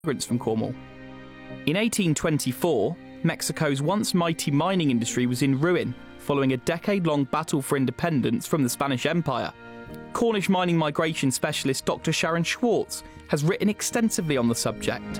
immigrants from Cornwall. In 1824, Mexico's once mighty mining industry was in ruin following a decade-long battle for independence from the Spanish Empire. Cornish mining migration specialist Dr. Sharon Schwartz has written extensively on the subject.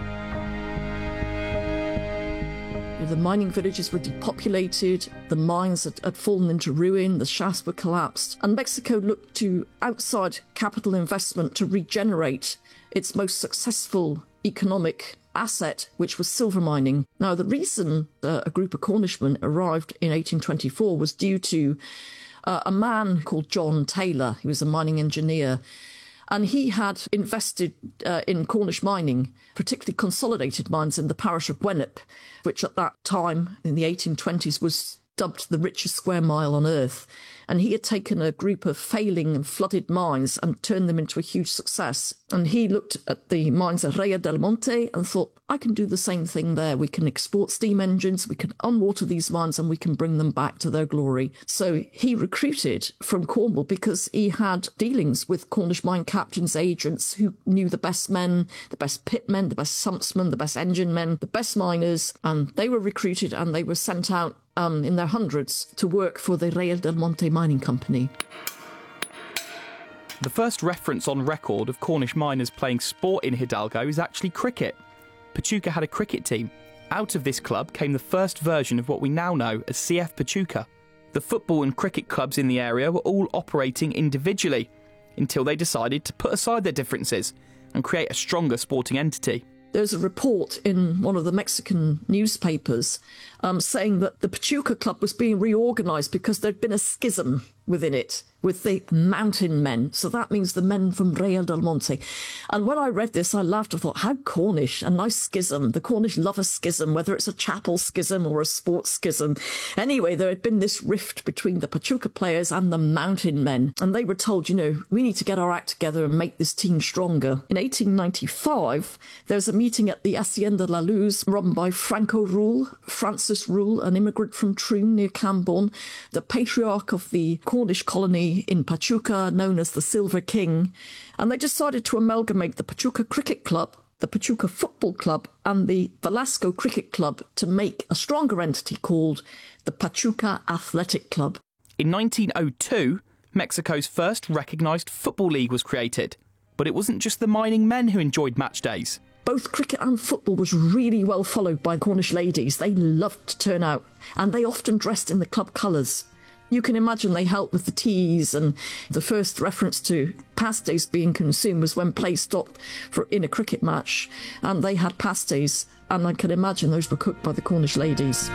The mining villages were depopulated, the mines had fallen into ruin, the shafts were collapsed, and Mexico looked to outside capital investment to regenerate its most successful economic asset, which was silver mining. Now, the reason a group of Cornishmen arrived in 1824 was due to a man called John Taylor. He was a mining engineer. And he had invested in Cornish mining, particularly consolidated mines in the parish of Gwenep, which at that time, in the 1820s, was dubbed the richest square mile on earth. And he had taken a group of failing and flooded mines and turned them into a huge success. And he looked at the mines at Rea del Monte and thought, I can do the same thing there. We can export steam engines, we can unwater these mines, and we can bring them back to their glory. So he recruited from Cornwall because he had dealings with Cornish mine captains, agents who knew the best men, the best pitmen, the best sumpsmen, the best engine men, the best miners. And they were recruited and they were sent out in their hundreds to work for the Rea del Monte Mining Company. The first reference on record of Cornish miners playing sport in Hidalgo is actually cricket. Pachuca had a cricket team. Out of this club came the first version of what we now know as CF Pachuca. The football and cricket clubs in the area were all operating individually until they decided to put aside their differences and create a stronger sporting entity. There's a report in one of the Mexican newspapers saying that the Pachuca Club was being reorganised because there'd been a schism within it with the mountain men. So that means the men from Rea del Monte. And when I read this, I laughed. I thought, how Cornish, a nice schism. The Cornish love a schism, whether it's a chapel schism or a sports schism. Anyway, there had been this rift between the Pachuca players and the mountain men. And they were told, we need to get our act together and make this team stronger. In 1895, there was a meeting at the Hacienda La Luz run by Franco Rule, Francis Rule, an immigrant from Troon near Camborne, the patriarch of the Cornish colony in Pachuca, known as the Silver King. And they decided to amalgamate the Pachuca Cricket Club, the Pachuca Football Club, and the Velasco Cricket Club to make a stronger entity called the Pachuca Athletic Club. In 1902, Mexico's first recognised football league was created. But it wasn't just the mining men who enjoyed match days. Both cricket and football was really well followed by Cornish ladies. They loved to turn out, and they often dressed in the club colours. You can imagine they helped with the teas, and the first reference to pasties being consumed was when play stopped in a cricket match, and they had pasties, and I can imagine those were cooked by the Cornish ladies.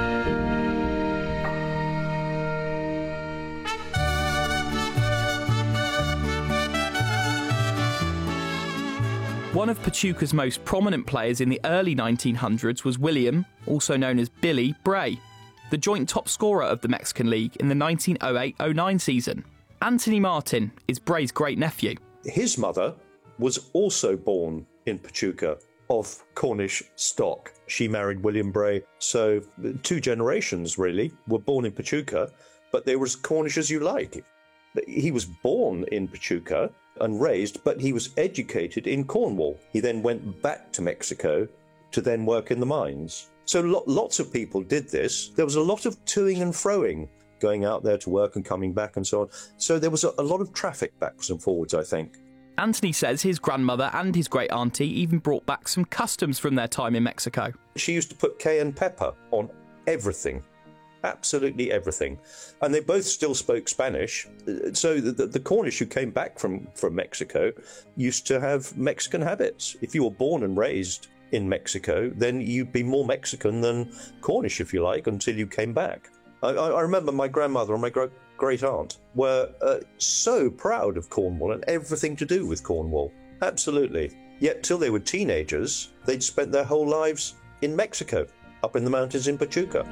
One of Pachuca's most prominent players in the early 1900s was William, also known as Billy, Bray, the joint top scorer of the Mexican League in the 1908-09 season. Anthony Martin is Bray's great-nephew. His mother was also born in Pachuca, of Cornish stock. She married William Bray, so 2 generations, really, were born in Pachuca, but they were as Cornish as you like. He was born in Pachuca and raised, but he was educated in Cornwall. He then went back to Mexico to then work in the mines. So lots of people did this. There was a lot of toing and froing, going out there to work and coming back and so on. So there was a lot of traffic backwards and forwards, I think. Anthony says his grandmother and his great-auntie even brought back some customs from their time in Mexico. She used to put cayenne pepper on everything. Absolutely everything. And they both still spoke Spanish. So the Cornish who came back from Mexico used to have Mexican habits. If you were born and raised in Mexico, then you'd be more Mexican than Cornish, if you like, until you came back. I remember my grandmother and my great aunt were so proud of Cornwall and everything to do with Cornwall. Absolutely. Yet till they were teenagers, they'd spent their whole lives in Mexico, up in the mountains in Pachuca.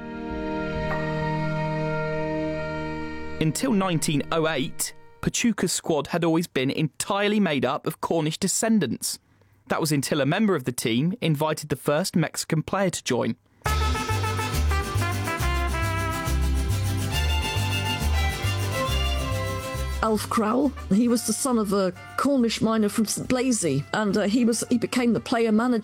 Until 1908, Pachuca's squad had always been entirely made up of Cornish descendants. That was until a member of the team invited the first Mexican player to join. Alf Crowell. He was the son of a Cornish miner from St Blaise, and he became the player manager